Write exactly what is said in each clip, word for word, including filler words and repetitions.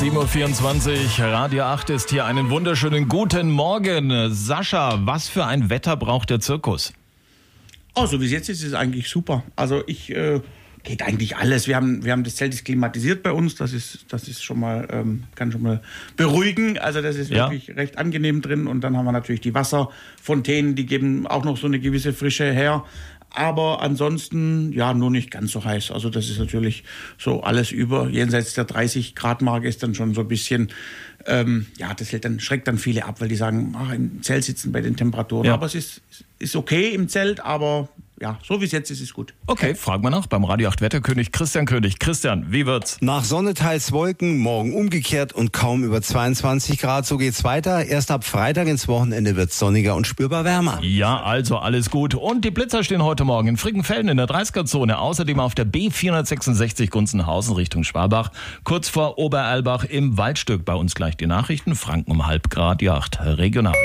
sieben Uhr vierundzwanzig, Radio acht ist hier. Einen wunderschönen guten Morgen. Sascha, was für ein Wetter braucht der Zirkus? Oh, so wie es jetzt ist, ist es eigentlich super. Also ich, äh, geht eigentlich alles. Wir haben, wir haben das Zelt ist klimatisiert bei uns. Das ist, das ist schon mal, ähm, kann schon mal beruhigen. Also das ist Ja. wirklich recht angenehm drin. Und dann haben wir natürlich die Wasserfontänen, die geben auch noch so eine gewisse Frische her. Aber ansonsten, ja, nur nicht ganz so heiß. Also das ist natürlich so alles über, jenseits der dreißig Grad Marke ist dann schon so ein bisschen, ähm, ja, das hält dann, schreckt dann viele ab, weil die sagen, ach, im Zelt sitzen bei den Temperaturen. Ja. Aber es ist, ist okay im Zelt, aber ja, so wie es jetzt ist, ist gut. Okay, fragen wir nach beim Radio acht Wetterkönig Christian König. Christian, wie wird's? Nach Sonne teils Wolken, morgen umgekehrt und kaum über zweiundzwanzig Grad. So geht's weiter. Erst ab Freitag ins Wochenende wird's sonniger und spürbar wärmer. Ja, also alles gut. Und die Blitzer stehen heute Morgen in Frickenfelden in der dreißiger-Zone. Außerdem auf der B vierhundertsechsundsechzig Gunzenhausen Richtung Schwabach. Kurz vor Obererlbach im Waldstück. Bei uns gleich die Nachrichten. Franken um halb Grad, die acht. Regional.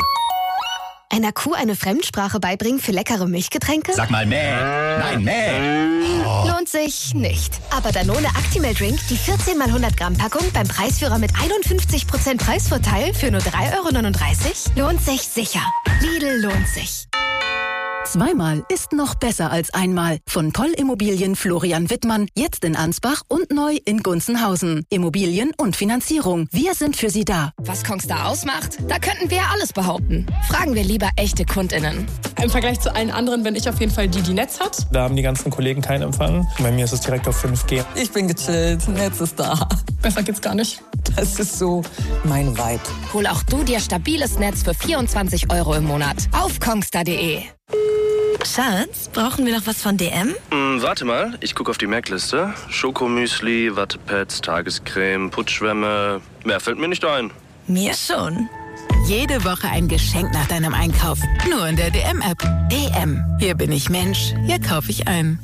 Einer Kuh eine Fremdsprache beibringen für leckere Milchgetränke? Sag mal mäh. Nein, mäh. Lohnt sich nicht. Aber Danone Actimel Drink, die vierzehn mal hundert Gramm Packung beim Preisführer mit einundfünfzig Prozent Preisvorteil für nur drei Euro neununddreißig, lohnt sich sicher. Lidl lohnt sich. Zweimal ist noch besser als einmal. Von Poll Immobilien Florian Wittmann, jetzt in Ansbach und neu in Gunzenhausen. Immobilien und Finanzierung. Wir sind für Sie da. Was Kongstar ausmacht? Da könnten wir ja alles behaupten. Fragen wir lieber echte KundInnen. Im Vergleich zu allen anderen bin ich auf jeden Fall die, die Netz hat. Da haben die ganzen Kollegen keinen Empfang. Bei mir ist es direkt auf fünf G. Ich bin gechillt, Netz ist da. Besser geht's gar nicht. Das ist so mein Vibe. Hol auch du dir stabiles Netz für vierundzwanzig Euro im Monat auf kongstar punkt de. Schatz, brauchen wir noch was von D M? Mm, warte mal, ich gucke auf die Merkliste. Schokomüsli, Wattepads, Tagescreme, Putzschwämme. Mehr fällt mir nicht ein. Mir schon. Jede Woche ein Geschenk nach deinem Einkauf. Nur in der D M-App. D M. Hier bin ich Mensch. Hier kaufe ich ein.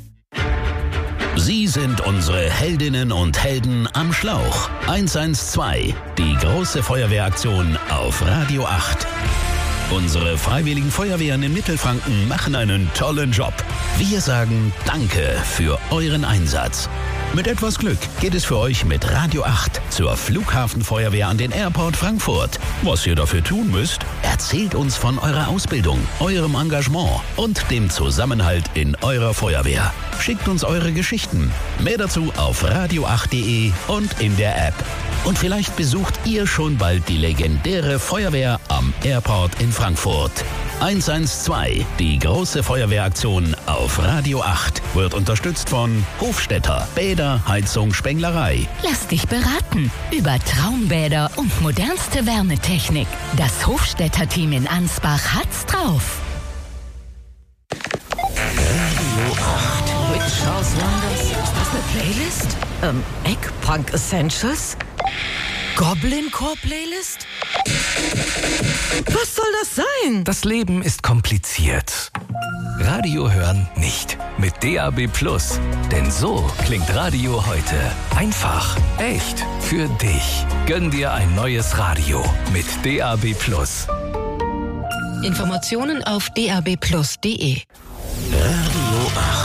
Sie sind unsere Heldinnen und Helden am Schlauch. eins eins zwei, die große Feuerwehraktion auf Radio acht. Unsere freiwilligen Feuerwehren in Mittelfranken machen einen tollen Job. Wir sagen Danke für euren Einsatz. Mit etwas Glück geht es für euch mit Radio acht zur Flughafenfeuerwehr an den Airport Frankfurt. Was ihr dafür tun müsst, erzählt uns von eurer Ausbildung, eurem Engagement und dem Zusammenhalt in eurer Feuerwehr. Schickt uns eure Geschichten. Mehr dazu auf radio acht punkt de und in der App. Und vielleicht besucht ihr schon bald die legendäre Feuerwehr am Airport in Frankfurt. eins eins zwei, die große Feuerwehraktion auf Radio acht, wird unterstützt von Hofstetter, Bäder, Heizung, Spenglerei. Lass dich beraten über Traumbäder und modernste Wärmetechnik. Das Hofstetter-Team in Ansbach hat's drauf. Radio acht. Which House Wonders? Ist das eine Playlist? Ähm, Eggpunk Essentials? Goblin Core Playlist? Was soll das sein? Das Leben ist kompliziert. Radio hören nicht. Mit D A B Plus. Denn so klingt Radio heute. Einfach, echt, für dich. Gönn dir ein neues Radio mit D A B Plus. Informationen auf d a b plus punkt de. Radio acht.